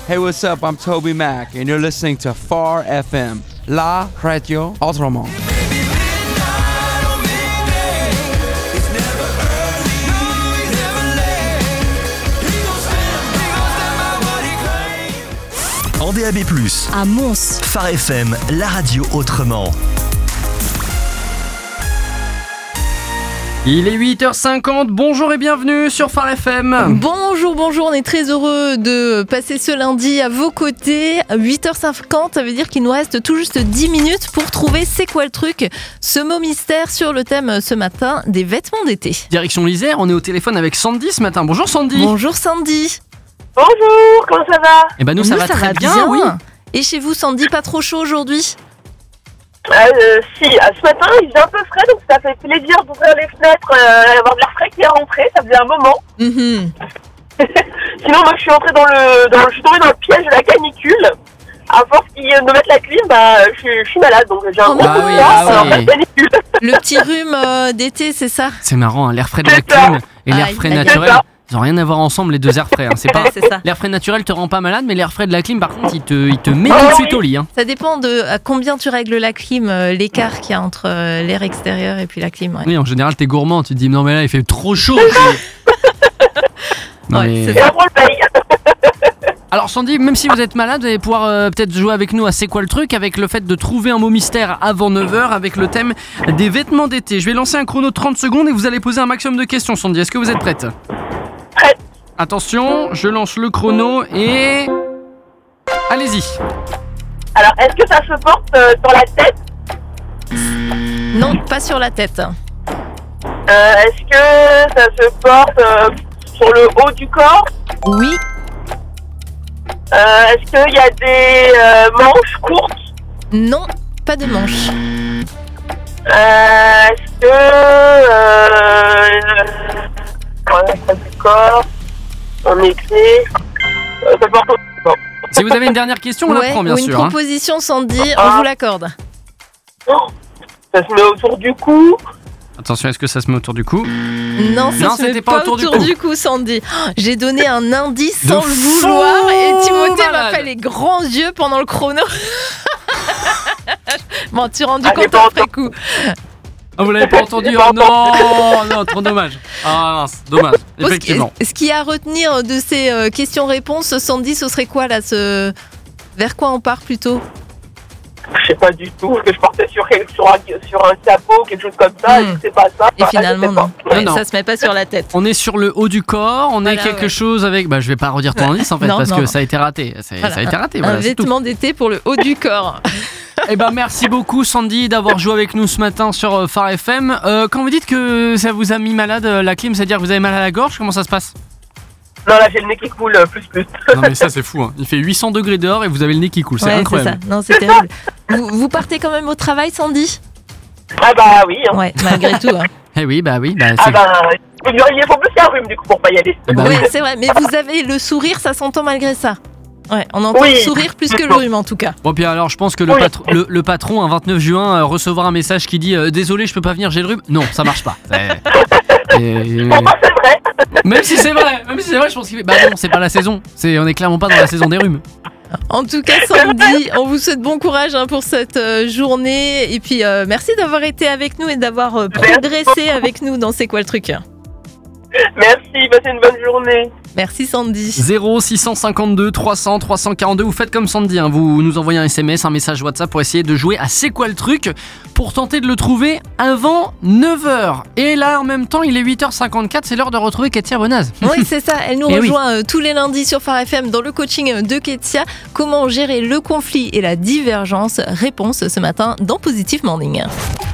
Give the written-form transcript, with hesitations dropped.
Hey, what's up? I'm Toby Mac, and you're listening to Phare FM, la radio autrement. En DAB+, à Mons, Phare FM, la radio autrement. Il est 8h50, bonjour et bienvenue sur Phare FM. Bonjour, on est très heureux de passer ce lundi à vos côtés. 8h50, ça veut dire qu'il nous reste tout juste 10 minutes pour trouver c'est quoi le truc. Ce mot mystère sur le thème ce matin des vêtements d'été. Direction l'Isère, on est au téléphone avec Sandy ce matin. Bonjour Sandy. Bonjour Sandy. Bonjour, comment ça va? Eh ben nous ça va très bien, oui. Et chez vous Sandy, pas trop chaud aujourd'hui? Si, ce matin il faisait un peu frais, donc ça fait plaisir d'ouvrir les fenêtres, avoir de l'air frais qui est rentré, ça faisait un moment. Sinon moi je suis entrée je suis tombée dans le piège de la canicule. À force de mettre la clim, je suis malade, donc j'ai un gros coup de la canicule. Le petit rhume d'été, c'est ça? C'est marrant, hein, l'air frais de la clim et l'air frais naturel. Ils n'ont rien à voir ensemble, les deux airs frais. Hein. C'est pas c'est ça. L'air frais naturel te rend pas malade, mais l'air frais de la clim, par contre, il te met tout de suite au lit. Hein. Ça dépend de à combien tu règles la clim, l'écart qu'il y a entre l'air extérieur et puis la clim. Ouais. Oui, en général, t'es gourmand. Tu te dis, non, mais là, il fait trop chaud. Non, ouais, mais... c'est ça. Alors, Sandy, même si vous êtes malade, vous allez pouvoir peut-être jouer avec nous à C'est quoi le truc, avec le fait de trouver un mot mystère avant 9h, avec le thème des vêtements d'été. Je vais lancer un chrono de 30 secondes et vous allez poser un maximum de questions, Sandy. Est-ce que vous êtes prête? Prête. Attention, je lance le chrono et... Allez-y. Alors, est-ce que ça se porte sur la tête? Non, pas sur la tête. Est-ce que ça se porte sur le haut du corps? Oui. Est-ce qu'il y a des manches courtes? Non, pas de manches. Est-ce que ça du corps en été ça porte au corps? Si vous avez une dernière question, on la prend bien ou sûr. Une proposition, Sandy, on vous l'accorde. Ça se met autour du cou. Attention, est-ce que ça se met autour du cou? Non, ça se met pas autour du cou, Sandy. J'ai donné un indice sans le vouloir et Timothée m'a fait les grands yeux pendant le chrono. Bon, tu rendu compte après coup. Ah, vous l'avez pas entendu? Oh non, trop dommage. Ah mince, dommage, effectivement. Ce qu'il y a à retenir de ces questions-réponses, Sandy, ce serait quoi là, vers quoi on part plutôt? Je sais pas du tout, parce que je partais sur un capot, quelque chose comme ça, et c'est pas ça. Et finalement, non. Ouais, non. Ça se met pas sur la tête. On est sur le haut du corps, on a quelque chose avec... je vais pas redire ton indice en fait, parce que ça a été raté. Ça a été raté, voilà, un vêtement d'été pour le haut du corps. Eh ben merci beaucoup Sandy d'avoir joué avec nous ce matin sur Phare FM. Quand vous dites que ça vous a mis malade la clim, c'est-à-dire que vous avez mal à la gorge, comment ça se passe? Non, là j'ai le nez qui coule plus. Non mais ça c'est fou, hein. Il fait 800 degrés dehors et vous avez le nez qui coule, c'est incroyable. C'est ça. Non, c'est terrible. vous partez quand même au travail, Sandy? Ah bah oui. Hein. Ouais, malgré tout. Hein. Eh oui, bah oui. Il faut plus qu'un rhume du coup pour pas y aller. Oui, c'est vrai, mais vous avez le sourire, ça s'entend malgré ça. Ouais, on entend le sourire plus que le rhume en tout cas. Bon, puis alors je pense que le patron, un 29 juin, recevra un message qui dit désolé, je peux pas venir, j'ai le rhume. Non, ça marche pas. C'est vrai. Même si c'est vrai, je pense qu'il fait. Bah non, c'est pas la saison. On est clairement pas dans la saison des rhumes. En tout cas, Sandy, on vous souhaite bon courage pour cette journée. Et puis, merci d'avoir été avec nous et d'avoir progressé avec nous dans C'est quoi le truc. Merci, passez une bonne journée. Merci Sandy. 0652 300 342. Vous faites comme Sandy, hein. Vous nous envoyez un SMS, un message WhatsApp pour essayer de jouer à C'est quoi le truc, pour tenter de le trouver avant 9h. Et là en même temps il est 8h54, c'est l'heure de retrouver Kétia Bonaz. Oui c'est ça, elle nous rejoint tous les lundis sur Phare FM dans le coaching de Kétia. Comment gérer le conflit et la divergence? Réponse ce matin dans Positive Morning.